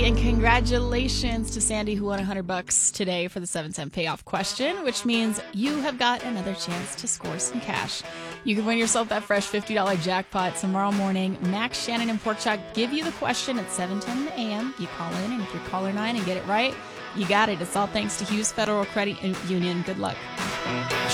And congratulations to Sandy, who won $100 today for the 7-cent payoff question, which means you have got another chance to score some cash. You can win yourself that fresh $50 jackpot tomorrow morning. Max, Shannon, and Porkchop give you the question at 7:10 a.m. You call in, and if you're caller 9 and get it right, you got it. It's all thanks to Hughes Federal Credit Union. Good luck.